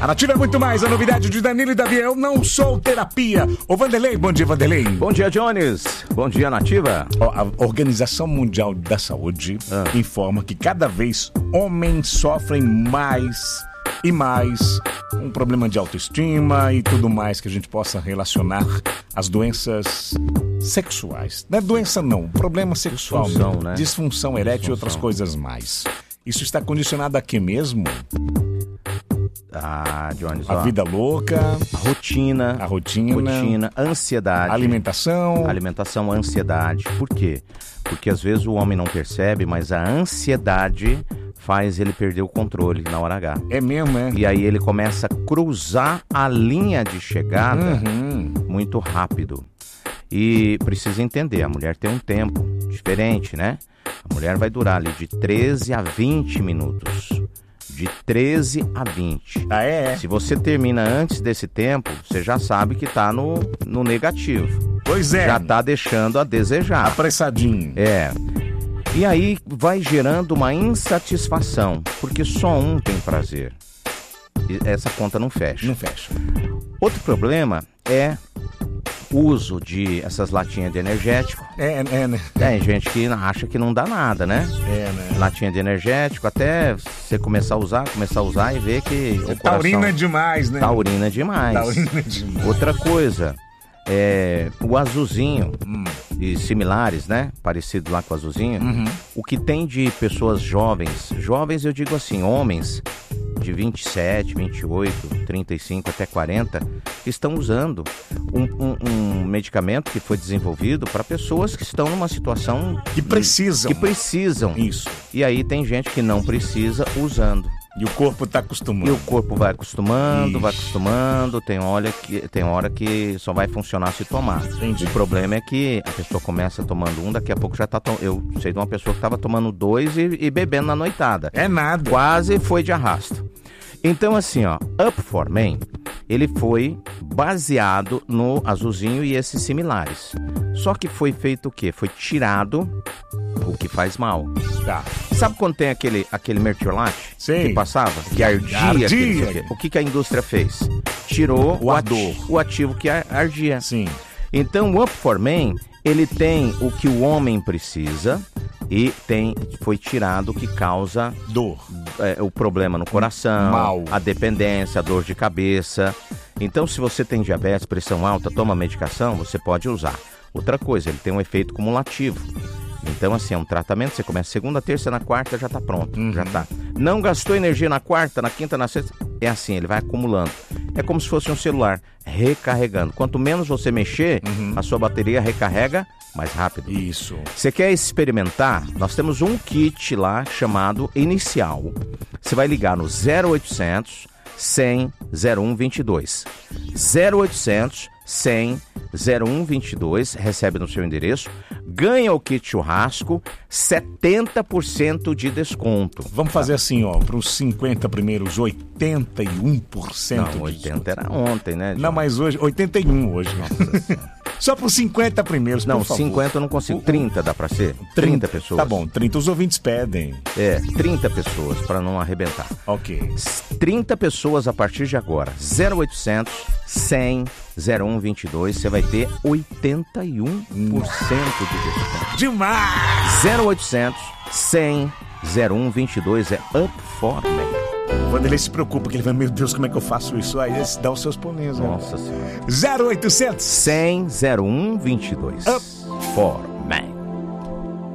A Nativa é muito mais, a novidade de Danilo e Davi, eu não sou terapia. Ô Vanderlei, bom dia Vanderlei. Bom dia Jones, bom dia Nativa. A Organização Mundial da Saúde informa que cada vez homens sofrem mais e mais um problema de autoestima e tudo mais que a gente possa relacionar às doenças sexuais. Não é doença não, problema sexual, disfunção erétil e outras coisas mais. Isso está condicionado a quê mesmo? Jones, a vida louca, a rotina, ansiedade, alimentação, ansiedade. Por quê? Porque às vezes o homem não percebe, mas a ansiedade faz ele perder o controle na hora H. É mesmo, é? E aí ele começa a cruzar a linha de chegada muito rápido. E precisa entender, a mulher tem um tempo diferente, né? A mulher vai durar ali de 13 a 20 minutos. De 13 a 20. Se você termina antes desse tempo, você já sabe que tá no negativo. Pois é. Já tá deixando a desejar. Apressadinho. E aí vai gerando uma insatisfação, porque só um tem prazer. E essa conta não fecha. Não fecha. Outro problema é o uso de essas latinhas de energético. Né? Tem gente que acha que não dá nada, né? Né? Latinha de energético, até você começar a usar e ver que o coração... Taurina demais, né? Taurina demais. Outra coisa, o azulzinho e similares, né? Parecido lá com o azulzinho. O que tem de pessoas jovens eu digo assim, homens de 27, 28, 35 até 40, que estão usando um medicamento que foi desenvolvido para pessoas que estão numa situação... Que precisam. Isso. E aí tem gente que não precisa usando. E o corpo está acostumando. E o corpo vai acostumando. Tem hora que só vai funcionar se tomar. Entendi. O problema é que a pessoa começa tomando um, daqui a pouco já está... Eu sei de uma pessoa que estava tomando 2 e bebendo na noitada. É nada. Quase foi de arrasto. Então assim, Up For Men, ele foi baseado no azulzinho e esses similares. Só que foi feito o quê? Foi tirado o que faz mal. Tá. Sabe quando tem aquele mertiolate que passava? Que ardia. O que a indústria fez? Tirou o ativo que ardia. Sim. Então o Up For Men, ele tem o que o homem precisa e foi tirado o que causa dor. O problema no coração, mal, a dependência, a dor de cabeça. Então, se você tem diabetes, pressão alta, toma medicação, você pode usar. Outra coisa, ele tem um efeito cumulativo. Então, assim, é um tratamento, você começa segunda, terça, na quarta, já tá pronto, já tá. Não gastou energia na quarta, na quinta, na sexta, é assim, ele vai acumulando. É como se fosse um celular, recarregando. Quanto menos você mexer, a sua bateria recarrega mais rápido. Isso. Você quer experimentar? Nós temos um kit lá chamado Inicial. Você vai ligar no 0800 100 0122. 0800 100 0122, recebe no seu endereço, ganha o kit churrasco, 70% de desconto. Vamos fazer assim, para os 50 primeiros, 81%. Não, 80 era ontem, né? Não, mas hoje, 81 hoje. Nossa. Só para os 50 primeiros, não, por favor. 50 eu não consigo. 30 dá para ser? 30 pessoas. Tá bom, 30 os ouvintes pedem. 30 pessoas para não arrebentar. Ok. 30 pessoas a partir de agora. 0800 100 0122, você vai ter 81% de desconto. Demais! 0800 100 0122 é Up For Men. Quando ele se preocupa, que ele vai, meu Deus, como é que eu faço isso? Aí ele dá os seus pulinhos. Nossa Senhora. 0800 100 0122 Up For Men.